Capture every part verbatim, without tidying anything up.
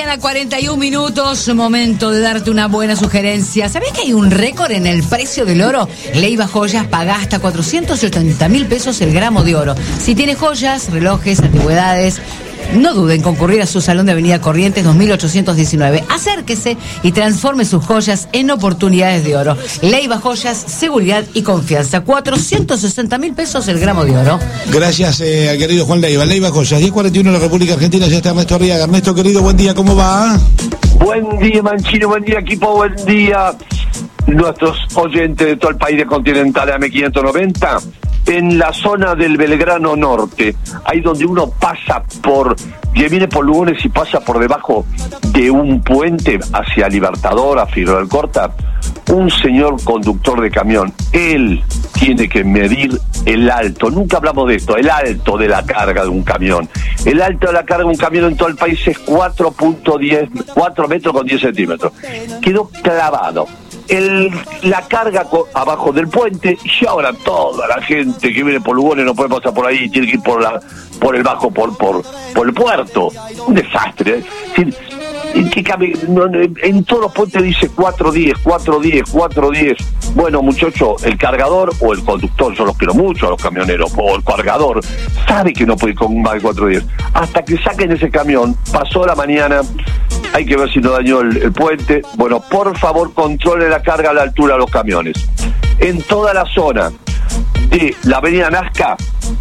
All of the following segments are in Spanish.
mañana, cuarenta y un minutos, momento de darte una buena sugerencia. ¿Sabés que hay un récord en el precio del oro? Leiva Joyas paga hasta cuatrocientos ochenta mil pesos el gramo de oro. Si tienes joyas, relojes, antigüedades, no duden en concurrir a su salón de Avenida Corrientes dos mil ochocientos diecinueve. Acérquese y transforme sus joyas en oportunidades de oro. Leiva Joyas, seguridad y confianza. cuatrocientos sesenta mil pesos el gramo de oro. Gracias eh, al querido Juan Leiva. Leiva Joyas, diez cuarenta y uno en la República Argentina. Ya está Ernesto Arriaga. Ernesto, querido, buen día, ¿cómo va? Buen día, Manchino, buen día, equipo, buen día. Nuestros oyentes de todo el país de Continental A M quinientos noventa. En la zona del Belgrano Norte, ahí donde uno pasa por, que viene por Lugones y pasa por debajo de un puente hacia Libertador, a Figueroa Alcorta, un señor conductor de camión, él tiene que medir el alto, nunca hablamos de esto, el alto de la carga de un camión. El alto de la carga de un camión en todo el país es cuatro punto diez, cuatro metros con diez centímetros. Quedó clavado. El, la carga co- abajo del puente, y ahora toda la gente que viene por Lugones no puede pasar por ahí, tiene que ir por la por el bajo, por por por el puerto. Un desastre. ¿Eh? ¿En, qué cabe? No, no, en todos los puentes dice cuatro diez, cuatro diez, cuatro diez. Bueno, muchachos, el cargador o el conductor, yo los quiero mucho a los camioneros, o el cargador, sabe que no puede ir con más de cuatro diez. Hasta que saquen ese camión, pasó la mañana, hay que ver si no dañó el, el puente. Bueno, por favor, controle la carga a la altura de los camiones. En toda la zona de la avenida Nazca,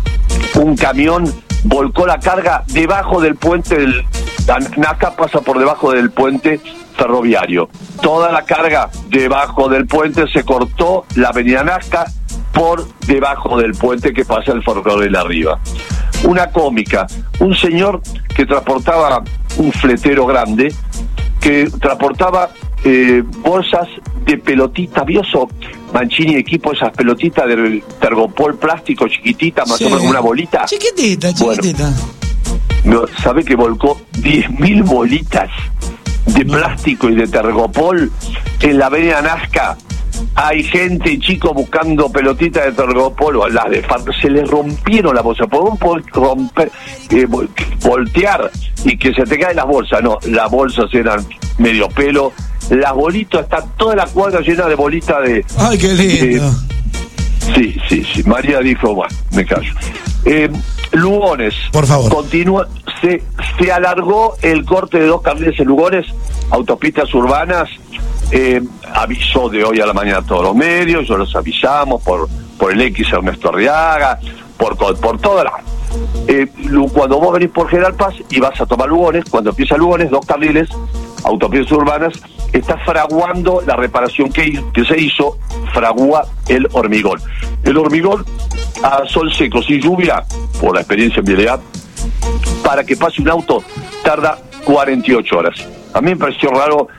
un camión volcó la carga debajo del puente del... La Nazca pasa por debajo del puente ferroviario. Toda la carga debajo del puente, se cortó la avenida Nazca por debajo del puente que pasa el ferrocarril arriba. Una cómica, un señor que transportaba, un fletero grande, que transportaba eh, bolsas de pelotita, ¿vio eso? Manchini, equipo, esas pelotitas de tergopol plástico chiquitita, más sí. o menos como una bolita. Chiquitita, chiquitita. Bueno, no, ¿sabe que volcó diez mil bolitas de no. plástico y de tergopol en la avenida Nazca? Hay gente, chicos, buscando pelotitas de tergopol o las de Farc, se les rompieron las bolsas. Podemos romper, eh, voltear y que se te caen las bolsas. No, las bolsas eran medio pelo. Las bolitas, está toda la cuadra llena de bolitas de... ¡Ay, qué lindo! De, sí, sí, sí. María dijo, bueno, me callo. Eh, Lugones, por favor. Continúa, se, se alargó el corte de dos carriles en Lugones, autopistas urbanas. Eh, avisó de hoy a la mañana a todos los medios, yo los avisamos por por el X Ernesto Arriaga, por, por todas las... Eh, cuando vos venís por General Paz y vas a tomar Lugones, cuando empieza Lugones, dos carriles, autopistas urbanas, está fraguando la reparación que, que se hizo, fragúa el hormigón. El hormigón a sol seco, sin lluvia, por la experiencia en vialidad, para que pase un auto tarda cuarenta y ocho horas. A mí me pareció raro